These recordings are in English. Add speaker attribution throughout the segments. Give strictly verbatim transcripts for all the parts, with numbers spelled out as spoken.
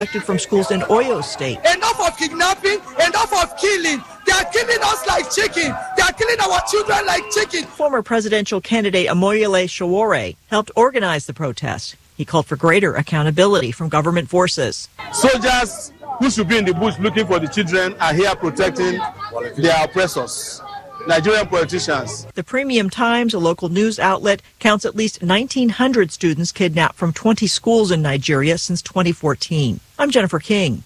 Speaker 1: from schools in Oyo State.
Speaker 2: Enough of kidnapping, enough of killing. They are killing us like chicken. They are killing our children like chicken.
Speaker 1: Former presidential candidate Amoyele Sowore helped organize the protest. He called for greater accountability from government forces.
Speaker 3: Soldiers who should be in the bush looking for the children are here protecting their oppressors. Nigerian politicians.
Speaker 1: The Premium Times, a local news outlet, counts at least nineteen hundred students kidnapped from twenty schools in Nigeria since twenty fourteen. I'm Jennifer King.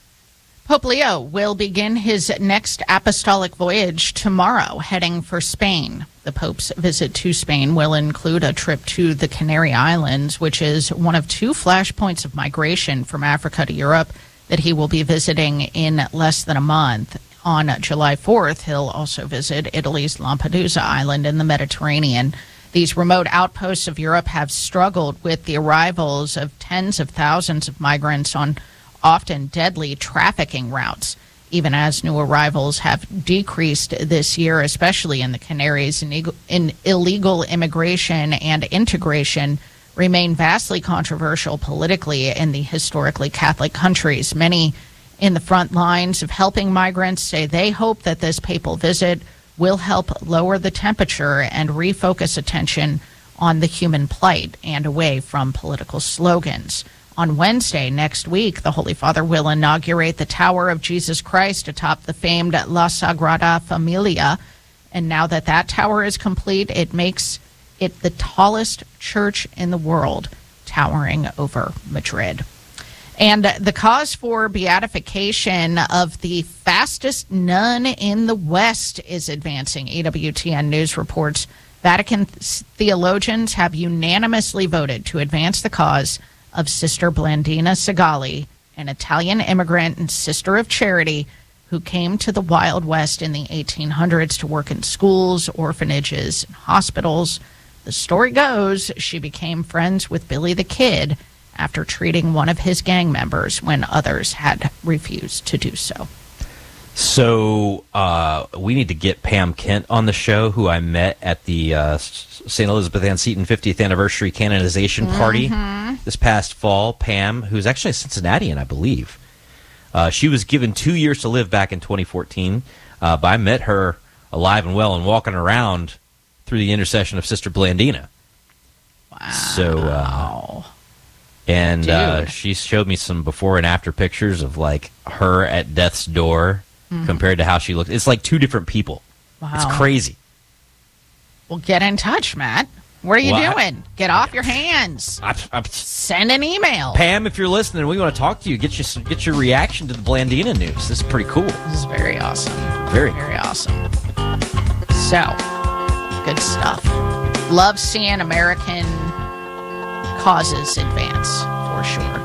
Speaker 4: Pope Leo will begin his next apostolic voyage tomorrow, heading for Spain. The Pope's visit to Spain will include a trip to the Canary Islands, which is one of two flashpoints of migration from Africa to Europe that he will be visiting in less than a month. On July fourth, he'll also visit Italy's Lampedusa Island in the Mediterranean. These remote outposts of Europe have struggled with the arrivals of tens of thousands of migrants on often deadly trafficking routes, even as new arrivals have decreased this year, especially in the Canaries. In illegal immigration and integration remain vastly controversial politically in the historically Catholic countries. Many in the front lines of helping migrants say they hope that this papal visit will help lower the temperature and refocus attention on the human plight and away from political slogans. On Wednesday next week, the Holy Father will inaugurate the Tower of Jesus Christ atop the famed La Sagrada Familia. And now that that tower is complete, it makes it the tallest church in the world, towering over Madrid. And the cause for beatification of the fastest nun in the West is advancing. E W T N News reports Vatican theologians have unanimously voted to advance the cause of Sister Blandina Segali, an Italian immigrant and sister of charity who came to the Wild West in the eighteen hundreds to work in schools, orphanages, and hospitals. The story goes she became friends with Billy the Kid after treating one of his gang members when others had refused to do so.
Speaker 5: So uh, we need to get Pam Kent on the show, who I met at the uh, Saint Elizabeth Ann Seton fiftieth anniversary canonization party mm-hmm. this past fall. Pam, who's actually a Cincinnatian, I believe. Uh, she was given two years to live back in twenty fourteen, uh, but I met her alive and well and walking around through the intercession of Sister Blandina.
Speaker 4: Wow.
Speaker 5: So, uh, and uh, she showed me some before and after pictures of like her at death's door mm-hmm. compared to how she looked. It's like two different people.
Speaker 4: Wow.
Speaker 5: It's crazy.
Speaker 4: Well, get in touch, Matt. What are you
Speaker 5: well,
Speaker 4: doing?
Speaker 5: I,
Speaker 4: get off your hands.
Speaker 5: I, I,
Speaker 4: Send an email.
Speaker 5: Pam, if you're listening, we want to talk to you. Get your, get your reaction to the Blandina news. This is pretty cool.
Speaker 4: This is very awesome.
Speaker 5: Very.
Speaker 4: Very awesome. So, good stuff. Love seeing American causes advance, for sure.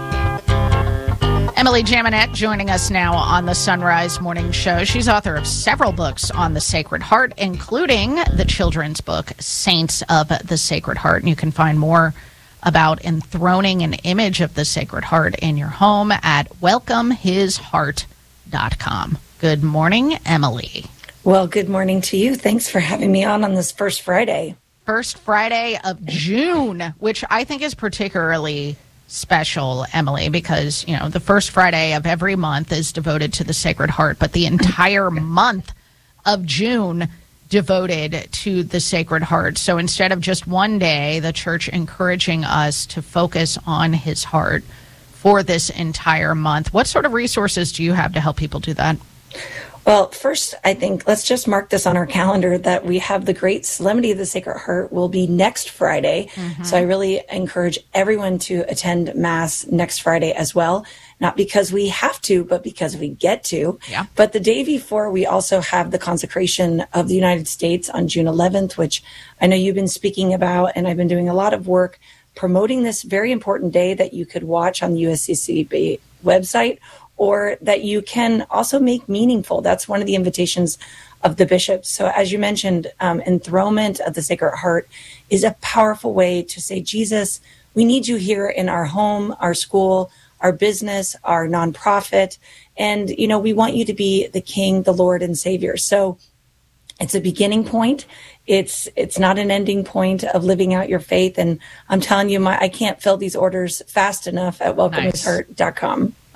Speaker 4: Emily Jaminet joining us now on the Sunrise Morning Show. She's author of several books on the Sacred Heart, including the children's book, Saints of the Sacred Heart. And you can find more about enthroning an image of the Sacred Heart in your home at welcome his heart dot com. Good morning, Emily.
Speaker 6: Well, good morning to you. Thanks for having me on on this first Friday.
Speaker 4: First Friday of June, which I think is particularly special, Emily, because, you know, the first Friday of every month is devoted to the Sacred Heart, but the entire month of June devoted to the Sacred Heart. So instead of just one day, the church encouraging us to focus on his heart for this entire month. What sort of resources do you have to help people do that?
Speaker 6: Well, first, I think let's just mark this on our calendar that we have the Great Solemnity of the Sacred Heart will be next Friday. Mm-hmm. So I really encourage everyone to attend Mass next Friday as well. Not because we have to, but because we get to.
Speaker 4: Yeah.
Speaker 6: But the day before, we also have the consecration of the United States on June eleventh, which I know you've been speaking about, and I've been doing a lot of work promoting this very important day that you could watch on the U S C C B website, or that you can also make meaningful. That's one of the invitations of the bishops. So as you mentioned, um, enthronement of the Sacred Heart is a powerful way to say, Jesus, we need you here in our home, our school, our business, our nonprofit. And, you know, we want you to be the King, the Lord and Savior. So it's a beginning point. It's it's not an ending point of living out your faith. And I'm telling you, my I can't fill these orders fast enough at welcome his heart dot com.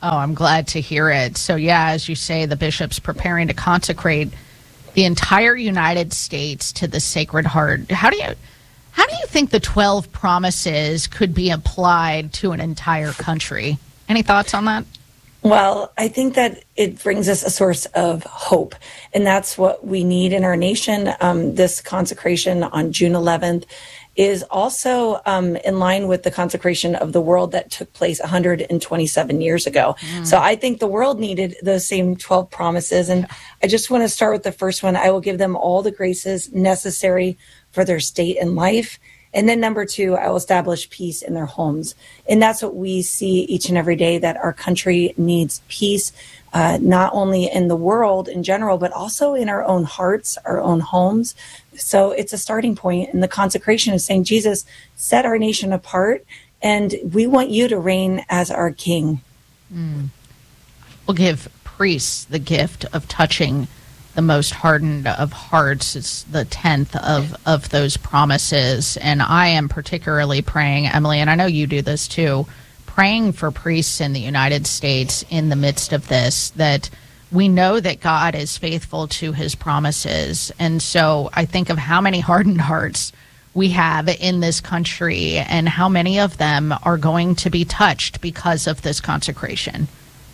Speaker 4: Oh, I'm glad to hear it. So, yeah, as you say, the bishop's preparing to consecrate the entire United States to the Sacred Heart. How do you how do you think the twelve promises could be applied to an entire country? Any thoughts on that?
Speaker 6: Well, I think that it brings us a source of hope, and that's what we need in our nation. Um, this consecration on June eleventh is also um, in line with the consecration of the world that took place one hundred twenty-seven years ago. Mm. So I think the world needed those same twelve promises. And I just want to start with the first one. I will give them all the graces necessary for their state and life. And then number two, I will establish peace in their homes. And that's what we see each and every day, that our country needs peace, uh, not only in the world in general, but also in our own hearts, our own homes. So it's a starting point. And the consecration is saying, Jesus, set our nation apart, and we want you to reign as our king.
Speaker 4: Mm. We'll give priests the gift of touching the most hardened of hearts. It's the tenth of, of those promises. And I am particularly praying, Emily, and I know you do this too, praying for priests in the United States in the midst of this, that we know that God is faithful to his promises. And so I think of how many hardened hearts we have in this country and how many of them are going to be touched because of this consecration.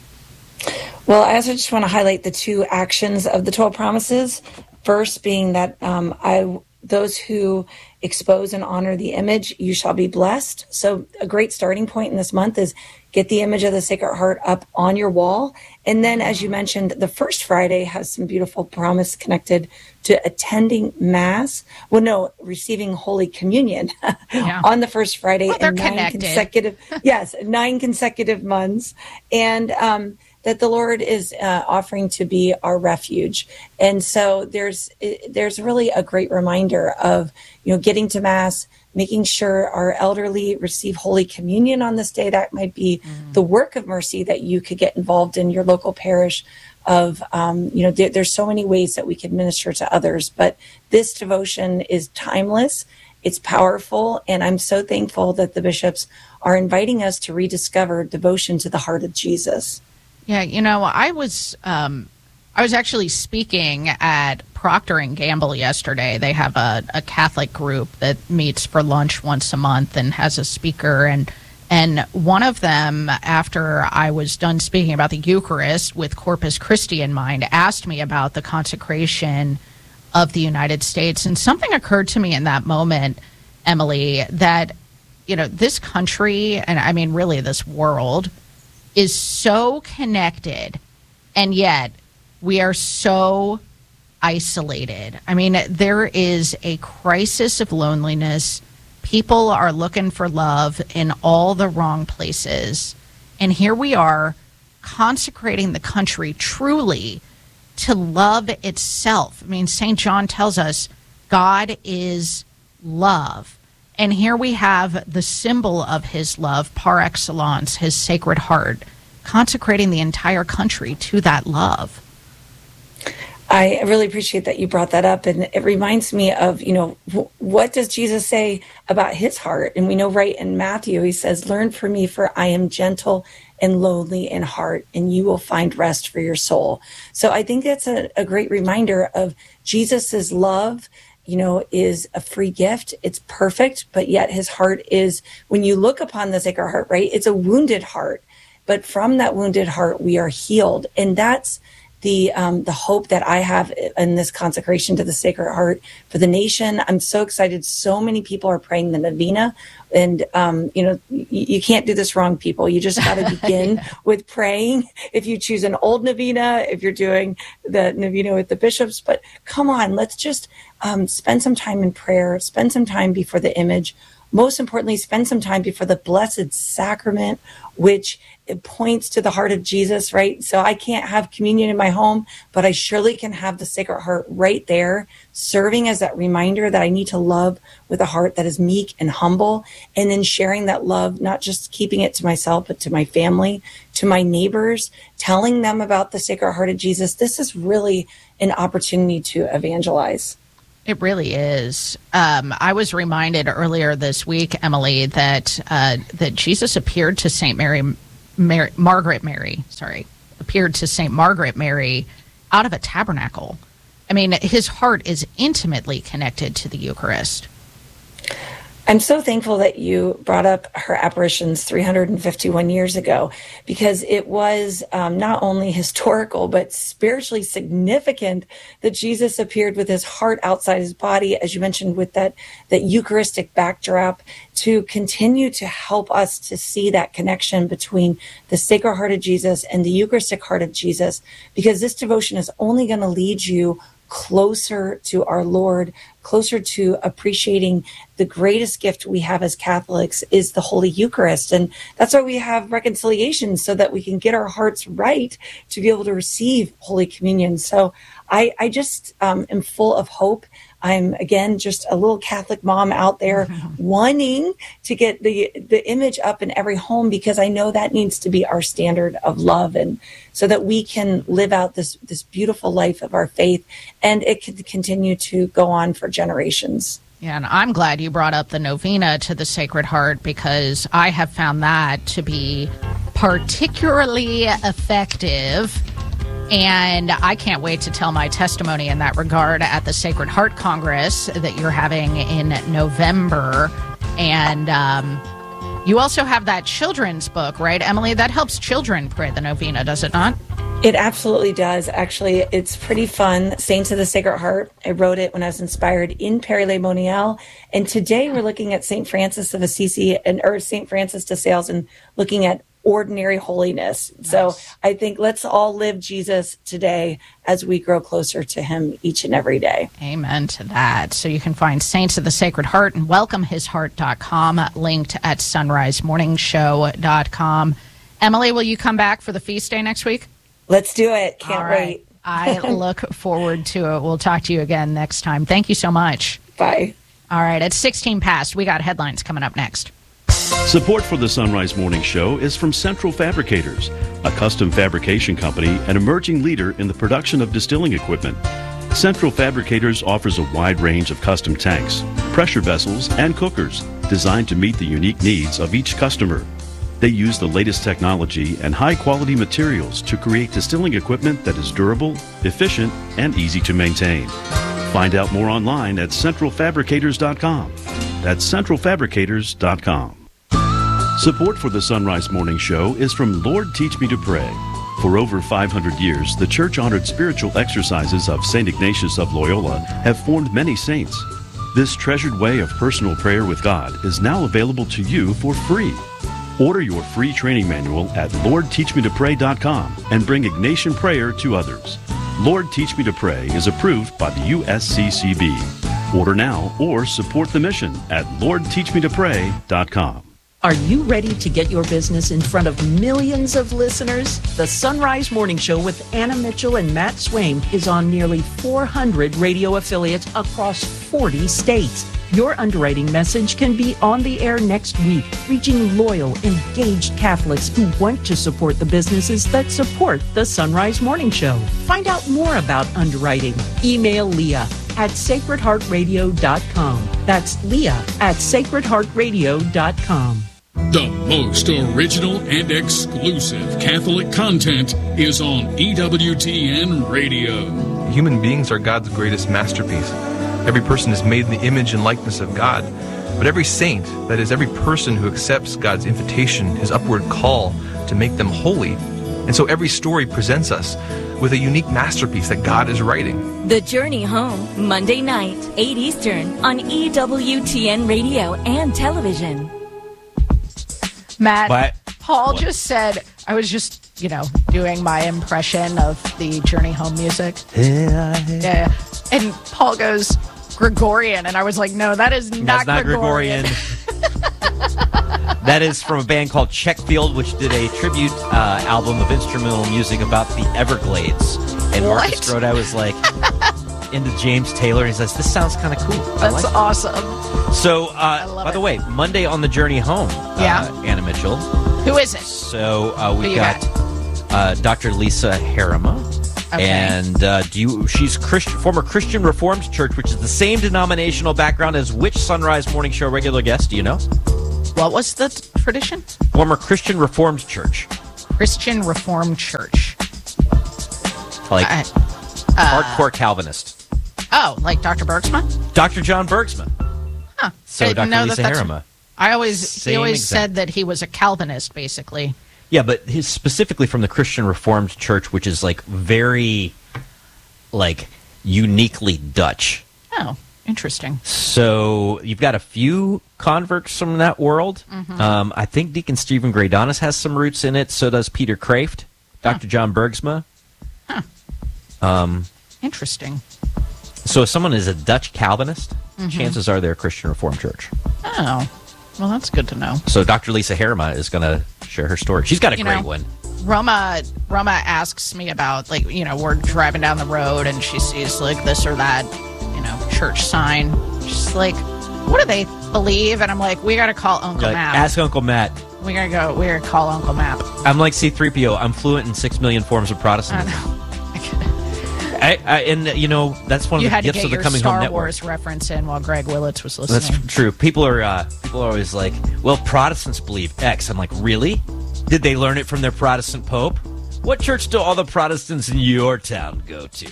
Speaker 6: Well, I also just want to highlight the two actions of the twelve promises. First being that um, I those who expose and honor the image, you shall be blessed. So a great starting point in this month is get the image of the Sacred Heart up on your wall. And then, as you mentioned, the first Friday has some beautiful promise connected to attending Mass. Well, no, receiving Holy Communion yeah. on the first Friday.
Speaker 4: Well, they're
Speaker 6: in nine
Speaker 4: connected.
Speaker 6: consecutive, yes, nine consecutive months. And um, that the Lord is uh, offering to be our refuge. And so there's there's really a great reminder of, you know, getting to Mass, making sure our elderly receive Holy Communion on this day. That might be mm. the work of mercy that you could get involved in your local parish of, um, you know, there, there's so many ways that we can minister to others. But this devotion is timeless. It's powerful. And I'm so thankful that the bishops are inviting us to rediscover devotion to the heart of Jesus.
Speaker 4: Yeah, you know, I was um, I was actually speaking at Procter and Gamble yesterday. They have a, a Catholic group that meets for lunch once a month and has a speaker. And and one of them, after I was done speaking about the Eucharist with Corpus Christi in mind, asked me about the consecration of the United States. And something occurred to me in that moment, Emily, that, you know, this country, and I mean really this world, is so connected, and yet we are so isolated. I mean, there is a crisis of loneliness. People are looking for love in all the wrong places. And here we are consecrating the country truly to love itself. I mean, Saint John tells us God is love. And here we have the symbol of his love par excellence, his Sacred Heart, consecrating the entire country to that love.
Speaker 6: I really appreciate that you brought that up. And it reminds me of, you know, w- what does Jesus say about his heart? And we know right in Matthew, he says, learn from me, for I am gentle and lowly in heart, and you will find rest for your soul. So I think that's a, a great reminder of Jesus's love. You know, is a free gift. It's perfect, but yet his heart is, when you look upon the Sacred Heart, right, it's a wounded heart. But from that wounded heart, we are healed. And that's the um, the hope that I have in this consecration to the Sacred Heart for the nation. I'm so excited. So many people are praying the novena. And, um, you know, you, you can't do this wrong, people. You just got to begin yeah. with praying. If you choose an old novena, if you're doing the novena with the bishops, but come on, let's just um, spend some time in prayer, spend some time before the image. Most importantly, spend some time before the Blessed Sacrament, which it points to the heart of Jesus, right? So I can't have communion in my home, but I surely can have the Sacred Heart right there, serving as that reminder that I need to love with a heart that is meek and humble, and then sharing that love, not just keeping it to myself, but to my family, to my neighbors, telling them about the Sacred Heart of Jesus. This is really an opportunity to evangelize.
Speaker 4: It really is. Um, I was reminded earlier this week, Emily, that uh, that Jesus appeared to Saint Mary Mary, Margaret Mary, sorry, appeared to Saint Margaret Mary out of a tabernacle. I mean, his heart is intimately connected to the Eucharist.
Speaker 6: I'm so thankful that you brought up her apparitions three hundred fifty-one years ago, because it was um, not only historical, but spiritually significant that Jesus appeared with his heart outside his body, as you mentioned, with that, that Eucharistic backdrop, to continue to help us to see that connection between the Sacred Heart of Jesus and the Eucharistic Heart of Jesus, because this devotion is only going to lead you closer to our Lord, closer to appreciating the greatest gift we have as Catholics is the Holy Eucharist. And that's why we have reconciliation, so that we can get our hearts right to be able to receive Holy Communion. So I, I just um, am full of hope. I'm, again, just a little Catholic mom out there mm-hmm. wanting to get the the image up in every home, because I know that needs to be our standard of love, and so that we can live out this this beautiful life of our faith, and it can continue to go on for generations.
Speaker 4: Yeah, and I'm glad you brought up the novena to the Sacred Heart, because I have found that to be particularly effective. And I can't wait to tell my testimony in that regard at the Sacred Heart Congress that you're having in November. And um, you also have that children's book, right, Emily? That helps children pray the novena, does it not?
Speaker 6: It absolutely does. Actually, it's pretty fun. Saints of the Sacred Heart. I wrote it when I was inspired in Paray-le-Monial. And today we're looking at Saint Francis of Assisi and or Saint Francis de Sales, and looking at ordinary holiness. Nice. So I think let's all live Jesus today as we grow closer to him each and every day.
Speaker 4: Amen to that. So you can find Saints of the Sacred Heart and welcome his heart dot com, linked at sunrise morning show dot com. Emily, will you come back for the feast day next week?
Speaker 6: Let's do it. Can't
Speaker 4: all right.
Speaker 6: wait.
Speaker 4: I look forward to it. We'll talk to you again next time. Thank you so much.
Speaker 6: Bye.
Speaker 4: All right. It's sixteen past. We got headlines coming up next.
Speaker 7: Support for the Sunrise Morning Show is from Central Fabricators, a custom fabrication company and emerging leader in the production of distilling equipment. Central Fabricators offers a wide range of custom tanks, pressure vessels, and cookers designed to meet the unique needs of each customer. They use the latest technology and high-quality materials to create distilling equipment that is durable, efficient, and easy to maintain. Find out more online at central fabricators dot com. That's central fabricators dot com. Support for the Sunrise Morning Show is from Lord Teach Me to Pray. For over five hundred years, the church-honored spiritual exercises of Saint Ignatius of Loyola have formed many saints. This treasured way of personal prayer with God is now available to you for free. Order your free training manual at lord teach me to pray dot com and bring Ignatian prayer to others. Lord Teach Me to Pray is approved by the U S C C B. Order now or support the mission at lord teach me to pray dot com.
Speaker 8: Are you ready to get your business in front of millions of listeners? The Sunrise Morning Show with Anna Mitchell and Matt Swain is on nearly four hundred radio affiliates across forty states. Your underwriting message can be on the air next week, reaching loyal, engaged Catholics who want to support the businesses that support the Sunrise Morning Show. Find out more about underwriting. Email Leah at sacred heart radio dot com. That's Leah at sacred heart radio dot com.
Speaker 9: The most original and exclusive Catholic content is on E W T N Radio.
Speaker 10: Human beings are God's greatest masterpiece. Every person is made in the image and likeness of God. But every saint, that is, every person who accepts God's invitation, his upward call to make them holy. And so every story presents us with a unique masterpiece that God is writing.
Speaker 11: The Journey Home, Monday night, eight Eastern, on E W T N Radio and television.
Speaker 4: Matt,
Speaker 5: What?
Speaker 4: Paul
Speaker 5: What?
Speaker 4: just said, I was just, you know, doing my impression of the Journey Home music. Yeah. And Paul goes, Gregorian. And I was like, no, that is not,
Speaker 5: That's not
Speaker 4: Gregorian.
Speaker 5: Gregorian. That is from a band called Checkfield, which did a tribute uh, album of instrumental music about the Everglades. And
Speaker 4: What?
Speaker 5: Marcus Strode was like into James Taylor. He says, this sounds kind of cool. I
Speaker 4: That's
Speaker 5: like
Speaker 4: awesome.
Speaker 5: it. So, uh,
Speaker 4: love
Speaker 5: by
Speaker 4: it.
Speaker 5: the way, Monday on the Journey Home,
Speaker 4: Yeah.
Speaker 5: uh, Anna Mitchell.
Speaker 4: Who is it?
Speaker 5: So uh,
Speaker 4: Who
Speaker 5: we've
Speaker 4: you
Speaker 5: got, uh, Doctor Lisa Harima.
Speaker 4: Okay.
Speaker 5: And uh, do you? She's Christ, former Christian Reformed Church, which is the same denominational background as which Sunrise Morning Show regular guest? Do you know?
Speaker 4: What was the t- tradition?
Speaker 5: Former Christian Reformed Church.
Speaker 4: Christian Reformed Church.
Speaker 5: Like
Speaker 4: Uh,
Speaker 5: hardcore Calvinist.
Speaker 4: Oh, like Doctor Bergsma?
Speaker 5: Doctor John Bergsma.
Speaker 4: Huh.
Speaker 5: So
Speaker 4: I
Speaker 5: Doctor
Speaker 4: didn't know
Speaker 5: Lisa
Speaker 4: that that's-
Speaker 5: Harima.
Speaker 4: I always he
Speaker 5: Same
Speaker 4: always
Speaker 5: exact.
Speaker 4: said that he was a Calvinist, basically.
Speaker 5: Yeah, but he's specifically from the Christian Reformed Church, which is like very, like, uniquely Dutch.
Speaker 4: Oh, interesting.
Speaker 5: So you've got a few converts from that world.
Speaker 4: Mhm.
Speaker 5: Um, I think Deacon Stephen Graydonis has some roots in it. So does Peter Kraft, Doctor John Bergsma.
Speaker 4: Huh.
Speaker 5: Um,
Speaker 4: Interesting.
Speaker 5: so if someone is a Dutch Calvinist,
Speaker 4: Mhm.
Speaker 5: chances are they're a Christian Reformed Church.
Speaker 4: Oh, well, that's good to know.
Speaker 5: So Doctor Lisa Harima is going to share her story. She's got a
Speaker 4: You
Speaker 5: great
Speaker 4: know,
Speaker 5: one.
Speaker 4: Roma Roma asks me about, like, you know, we're driving down the road and she sees like this or that, you know, church sign. She's like, what do they believe? And I'm like, we got to call Uncle
Speaker 5: Like,
Speaker 4: Matt.
Speaker 5: ask Uncle Matt.
Speaker 4: we got to go. We got to call Uncle Matt.
Speaker 5: I'm like C three P O. I'm fluent in six million forms of
Speaker 4: I
Speaker 5: Protestantism.
Speaker 4: know.
Speaker 5: I, I, and, you know, that's one of
Speaker 4: You
Speaker 5: the
Speaker 4: had to
Speaker 5: gifts
Speaker 4: get
Speaker 5: of the
Speaker 4: your
Speaker 5: Coming Home
Speaker 4: Star
Speaker 5: Network.
Speaker 4: Wars reference in while Greg Willits was listening.
Speaker 5: That's true. People are uh, people are always like, well, Protestants believe X. I'm like, really? Did they learn it from their Protestant Pope? What church do all the Protestants in your town go to?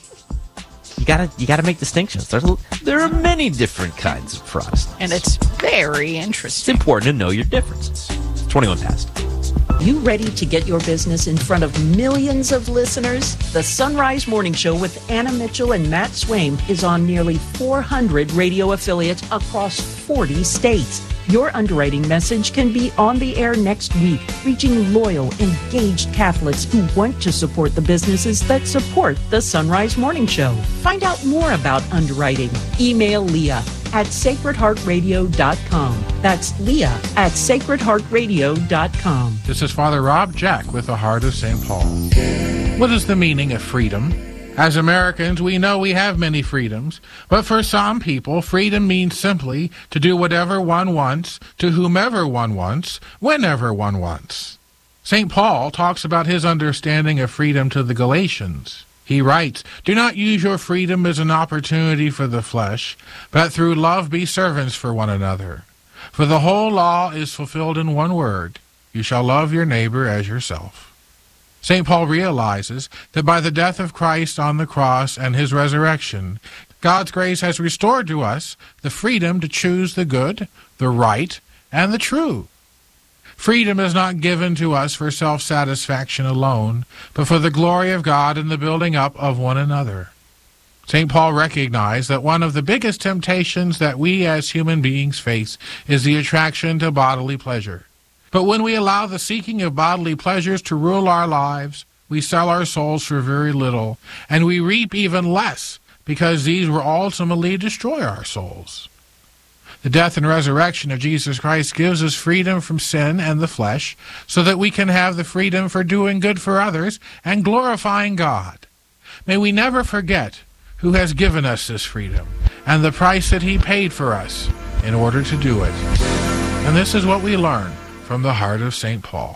Speaker 5: You gotta you gotta make distinctions. There's, there are many different kinds of Protestants.
Speaker 4: And it's very
Speaker 5: It's
Speaker 4: interesting.
Speaker 5: important to know your differences. twenty-one past.
Speaker 8: You ready to get your business in front of millions of listeners? The Sunrise Morning Show with Anna Mitchell and Matt Swaim is on nearly four hundred radio affiliates across forty states. Your underwriting message can be on the air next week, reaching loyal, engaged Catholics who want to support the businesses that support the Sunrise Morning Show. Find out more about underwriting. Email Leah at sacred heart radio dot com. That's Leah at sacred heart radio dot com.
Speaker 12: This is Father Rob Jack with the Heart of Saint Paul. What is the meaning of freedom? As Americans, we know we have many freedoms, but for some people, freedom means simply to do whatever one wants, to whomever one wants, whenever one wants. Saint Paul talks about his understanding of freedom to the Galatians. He writes, "Do not use your freedom as an opportunity for the flesh, but through love be servants for one another. For the whole law is fulfilled in one word, you shall love your neighbor as yourself." Saint Paul realizes that by the death of Christ on the cross and his resurrection, God's grace has restored to us the freedom to choose the good, the right, and the true. Freedom is not given to us for self-satisfaction alone, but for the glory of God and the building up of one another. Saint Paul recognized that one of the biggest temptations that we as human beings face is the attraction to bodily pleasure. But when we allow the seeking of bodily pleasures to rule our lives, we sell our souls for very little, and we reap even less because these will ultimately destroy our souls. The death and resurrection of Jesus Christ gives us freedom from sin and the flesh so that we can have the freedom for doing good for others and glorifying God. May we never forget who has given us this freedom and the price that he paid for us in order to do it. And this is what we learn from the Heart of Saint Paul.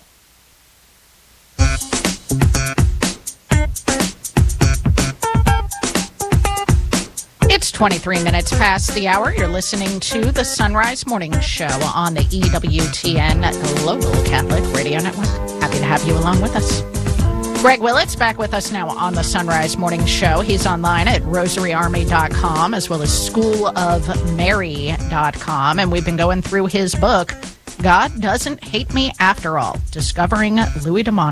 Speaker 4: It's twenty-three minutes past the hour. You're listening to the Sunrise Morning Show on the E W T N Global Catholic Radio Network. Happy to have you along with us. Greg Willits back with us now on the Sunrise Morning Show. He's online at rosary army dot com as well as school of mary dot com. And we've been going through his book, God Doesn't Hate Me After All, Discovering Louis de Montfort.